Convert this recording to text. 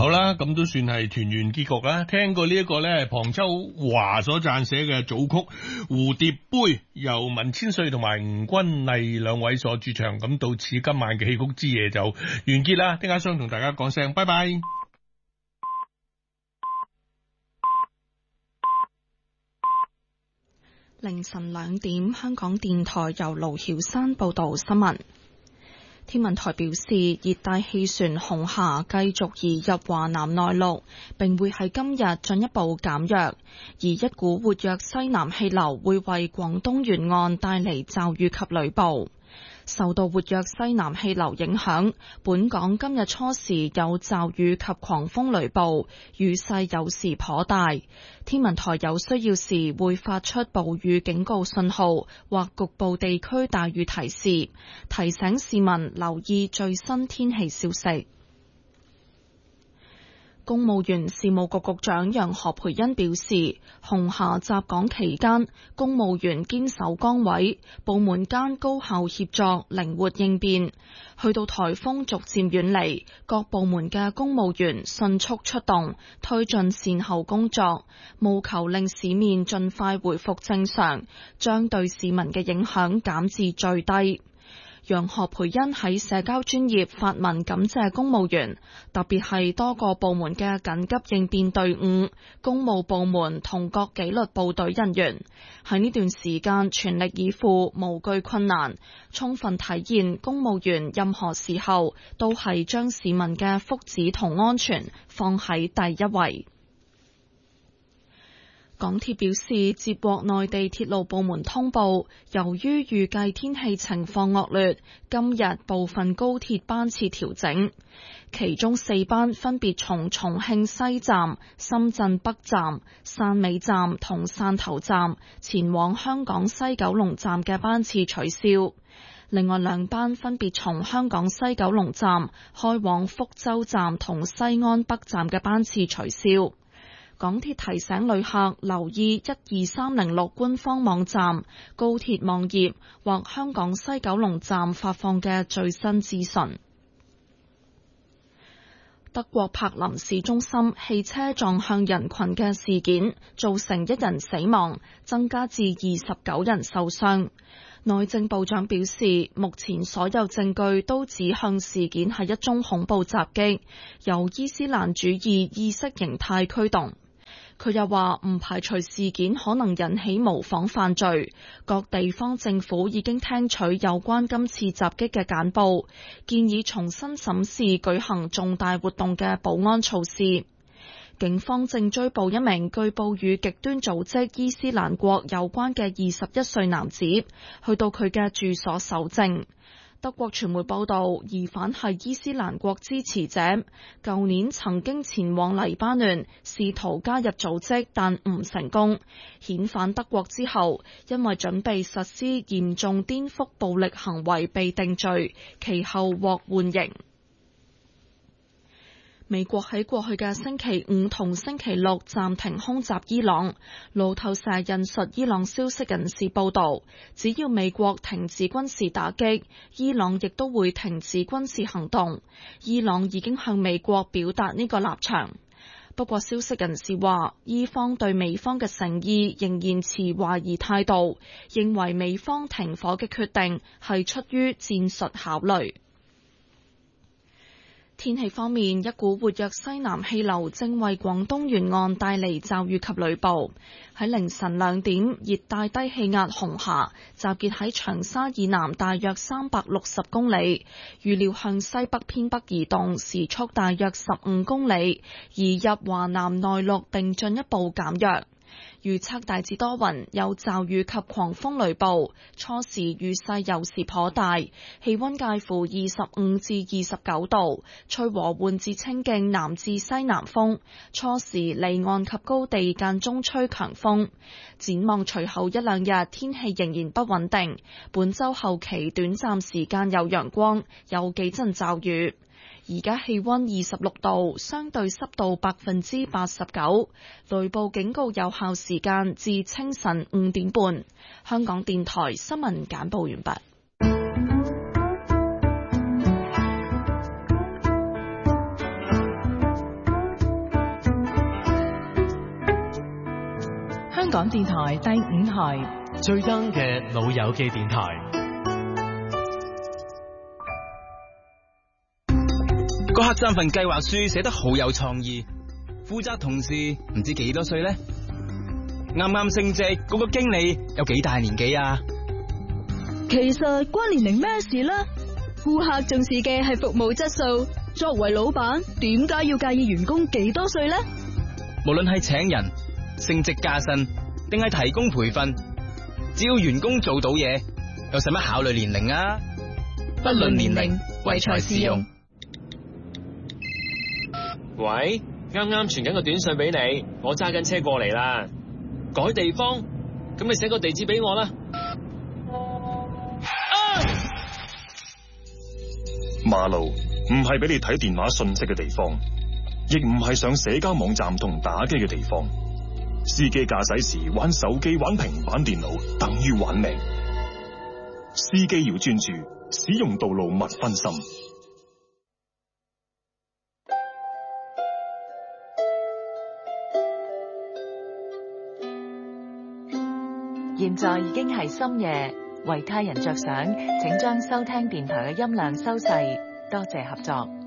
好啦，咁都算係團圓結局啦。聽過呢一個咧，龐秋華所撰寫嘅組曲《蝴蝶杯》，由文千歲同埋吳君麗兩位所主唱。咁到此今晚嘅戲曲之夜就完結啦。丁家雙同大家講聲拜拜。 凌晨2點，香港電台由盧曉山報道新聞。天文台表示，熱帶氣旋紅霞繼續移入華南內陸，並會喺今日進一步減弱，而一股活躍西南氣流會為廣東沿岸帶嚟驟雨及雷暴。受到活躍西南氣流影響，本港今日初時有驟雨及狂風雷暴，雨勢有時頗大。天文台有需要時會發出暴雨警告信號或局部地區大雨提示，提醒市民留意最新天氣消息。公務員事務局局長楊何蓓茵表示，紅霞襲港期間，公務員堅守崗位，部門間高效協作，靈活應變。去到颱風逐漸遠離，各部門嘅公務員迅速出動，推進善後工作，務求令市面盡快回復正常，將對市民嘅影響減至最低。楊何蓓茵喺社交專頁發文感謝公務員，特別係多個部門嘅緊急應變隊伍、公務部門同各紀律部隊人員喺呢段時間全力以赴，無懼困難，充分體現公務員任何時候都係將市民嘅福祉同安全放喺第一位。港鐵表示，接獲內地鐵路部門通報，由於預計天氣情況惡劣，今日部分高鐵班次調整，其中4班分別從重慶西站、深圳北站、汕尾站同汕頭站前往香港西九龍站嘅班次取消，另外2班分別從香港西九龍站開往福州站同西安北站嘅班次取消。港鐵提醒旅客留意12306官方網站、高鐵網頁或香港西九龍站發放嘅最新資訊。德國柏林市中心汽車撞向人群嘅事件，造成1人死亡，增加至29人受傷。內政部長表示，目前所有證據都指向事件係一宗恐怖襲擊，由伊斯蘭主義意識形態驅動。佢又話唔排除事件可能引起模仿犯罪，各地方政府已經聽取有關今次襲擊嘅簡報，建議重新審視舉行重大活動嘅保安措施。警方正追捕一名據報與極端組織伊斯蘭國有關嘅21歲男子，去到佢嘅住所搜證。德國傳媒報道，疑犯係伊斯蘭國支持者，舊年曾經前往黎巴嫩試圖加入組織，但唔成功。遣返德國之後，因為準備實施嚴重顛覆暴力行為被定罪，其後獲緩刑。美國喺過去嘅星期5同星期6暫停空襲伊朗。路透社引述伊朗消息人士報道，只要美國停止軍事打擊，伊朗亦都會停止軍事行動。伊朗已經向美國表達呢個立場。不過消息人士話，伊方對美方嘅誠意仍然持懷疑態度，認為美方停火嘅決定係出於戰術考慮。天氣方面，一股活躍西南氣流正為廣東沿岸帶嚟驟雨及雷暴。喺凌晨2點，熱帶低氣壓紅霞集結喺長沙以南大約360公里，預料向西北偏北移動，時速大約15公里，移入華南內陸並進一步減弱。預測大致多雲，有驟雨及狂風雷暴，初時雨勢有時頗大，氣溫介乎25至29度，吹和緩至清勁南至西南風，初時離岸及高地間中吹強風。展望隨後1、2日天氣仍然不穩定，本週後期短暫時間有陽光，有幾陣驟雨。而家氣溫26度，相對濕度89%，雷暴警告有效時間至清晨5點半。香港電台新聞簡報完畢。 港電台第5台最 young 嘅老友記電台。 個客棧份計劃書寫得好有創意，負責同事唔知幾多歲呢？啱啱升職嗰個經理有幾大年紀啊？ 其實關年齡咩事呢？顧客重視嘅係服務質素，作為老闆點解要介意員工幾多歲呢？ 無論係請人、升職加薪，定係提供培訓，只要員工做到嘢，又使乜考慮年齡啊？不論年齡，唯才是用。 喂，啱啱傳緊個短信俾你，我揸緊車過嚟啦。改地方，咁你寫個地址俾我啦。 馬路唔係俾你睇電話信息嘅地方，亦唔係上社交網站同打機嘅地方。司機駕駛時玩手機、玩平板電腦，等於玩命。司機要專注，使用道路勿分心。 現在已經係深夜，為他人着想，請將收聽電台嘅音量收細，多謝合作。